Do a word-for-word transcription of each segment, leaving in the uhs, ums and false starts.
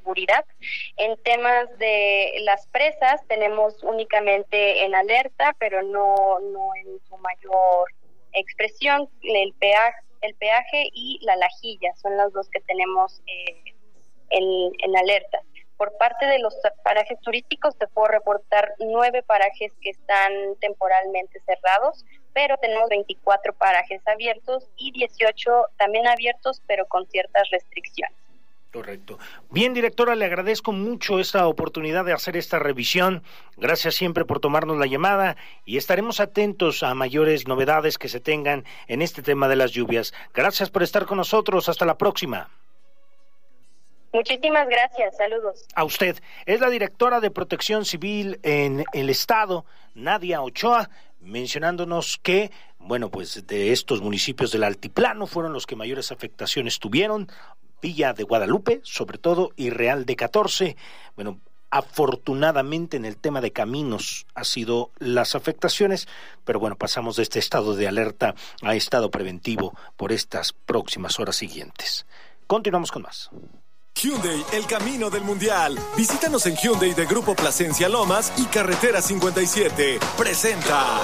seguridad. En temas de las presas tenemos únicamente en alerta, pero no, no en su mayor expresión, el peaje, el peaje y la Lajilla son las dos que tenemos eh, en, en alerta. Por parte de los parajes turísticos te puedo reportar nueve parajes que están temporalmente cerrados, pero tenemos veinticuatro parajes abiertos y dieciocho también abiertos, pero con ciertas restricciones. Correcto. Bien, directora, le agradezco mucho esta oportunidad de hacer esta revisión. Gracias siempre por tomarnos la llamada y estaremos atentos a mayores novedades que se tengan en este tema de las lluvias. Gracias por estar con nosotros. Hasta la próxima. Muchísimas gracias, saludos. A usted. Es la directora de Protección Civil en el Estado, Nadia Ochoa, mencionándonos que, bueno, pues de estos municipios del altiplano fueron los que mayores afectaciones tuvieron, Villa de Guadalupe, sobre todo, y Real de catorce. Bueno, afortunadamente en el tema de caminos ha sido las afectaciones, pero bueno, pasamos de este estado de alerta a estado preventivo por estas próximas horas siguientes. Continuamos con más. Hyundai, el camino del mundial. Visítanos en Hyundai de Grupo Plasencia Lomas y Carretera cincuenta y siete. Presenta.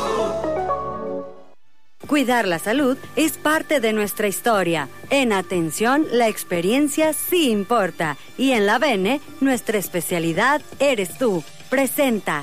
Cuidar la salud es parte de nuestra historia. En Atención, la experiencia sí importa. Y en la Bene, nuestra especialidad eres tú. Presenta.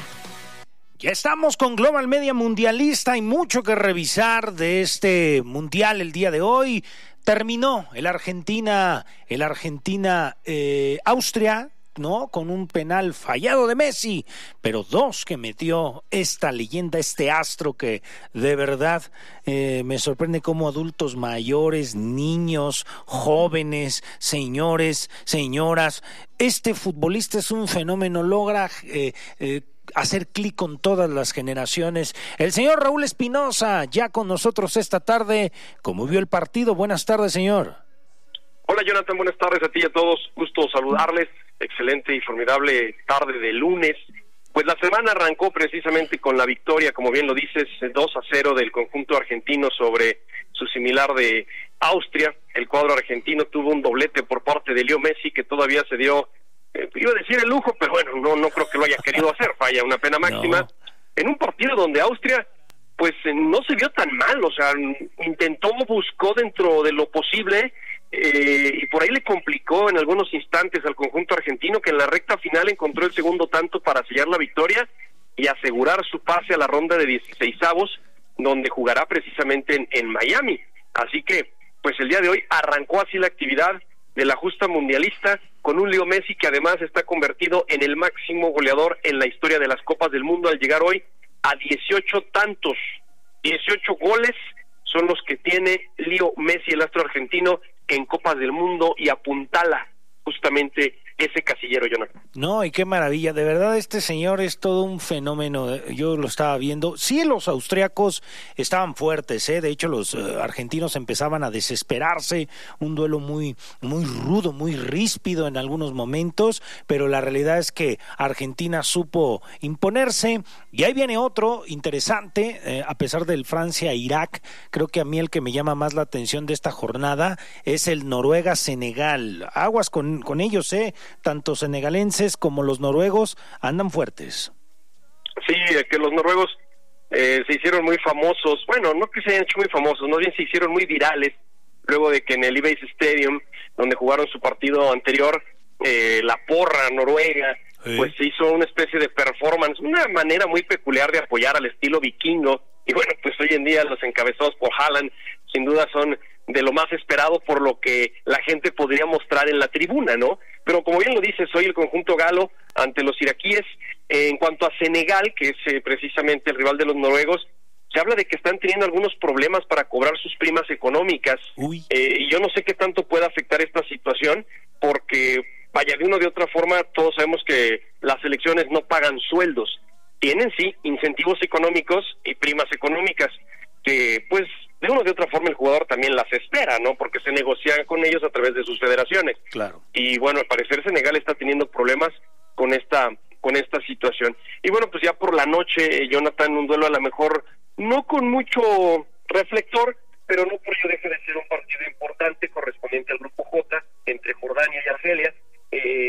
Ya estamos con Global Media Mundialista. Hay mucho que revisar de este mundial el día de hoy. Terminó el Argentina, el Argentina eh, Austria, ¿no? Con un penal fallado de Messi, pero dos que metió esta leyenda, este astro que de verdad eh, me sorprende cómo adultos mayores, niños, jóvenes, señores, señoras, este futbolista es un fenómeno, logra eh, eh, hacer clic con todas las generaciones. El señor Raúl Espinosa, ya con nosotros esta tarde. ¿Cómo vio el partido? Buenas tardes, señor. Hola, Jonathan, buenas tardes a ti y a todos. Gusto saludarles. Excelente y formidable tarde de lunes. Pues la semana arrancó precisamente con la victoria, como bien lo dices, dos a cero del conjunto argentino sobre su similar de Austria. El cuadro argentino tuvo un doblete por parte de Leo Messi, que todavía se dio, eh, iba a decir el lujo, pero bueno, no no creo que lo haya querido hacer, falla una pena máxima, no. En un partido donde Austria pues eh, no se vio tan mal, o sea, intentó, buscó dentro de lo posible, eh, y por ahí le complicó en algunos instantes al conjunto argentino, que en la recta final encontró el segundo tanto para sellar la victoria y asegurar su pase a la ronda de dieciseisavos, donde jugará precisamente en, en Miami. Así que, pues el día de hoy arrancó así la actividad de la justa mundialista, con un Leo Messi que además está convertido en el máximo goleador en la historia de las Copas del Mundo, al llegar hoy a dieciocho tantos, dieciocho goles son los que tiene Leo Messi, el astro argentino, en Copas del Mundo, y apuntala justamente ese casillero, Jonathan. No, y qué maravilla, de verdad este señor es todo un fenómeno, yo lo estaba viendo. Sí, los austriacos estaban fuertes, ¿eh? De hecho los uh, argentinos empezaban a desesperarse, un duelo muy, muy rudo, muy ríspido en algunos momentos, pero la realidad es que Argentina supo imponerse, y ahí viene otro interesante, eh, a pesar del Francia-Irak, creo que a mí el que me llama más la atención de esta jornada es el Noruega-Senegal. Aguas con, con ellos, ¿eh? Tanto senegalenses como los noruegos andan fuertes. Sí, que los noruegos eh, se hicieron muy famosos, bueno, no que se hayan hecho muy famosos, más bien se hicieron muy virales, luego de que en el Ibis Stadium, donde jugaron su partido anterior, eh, la porra noruega, sí, pues se hizo una especie de performance, una manera muy peculiar de apoyar al estilo vikingo, y bueno, pues hoy en día los encabezados por Haaland, sin duda son de lo más esperado por lo que la gente podría mostrar en la tribuna, ¿no? Pero como bien lo dices, hoy el conjunto galo ante los iraquíes. Eh, en cuanto a Senegal, que es eh, precisamente el rival de los noruegos, se habla de que están teniendo algunos problemas para cobrar sus primas económicas, eh, y yo no sé qué tanto puede afectar esta situación, porque vaya, de una o de otra forma todos sabemos que las selecciones no pagan sueldos, tienen sí incentivos económicos y primas económicas, que pues de una o de otra forma el jugador también las espera, ¿no? Porque se negocia con ellos a través de sus federaciones. Claro. Y bueno, al parecer Senegal está teniendo problemas con esta con esta situación. Y bueno, pues ya por la noche, Jonathan, un duelo a lo mejor no con mucho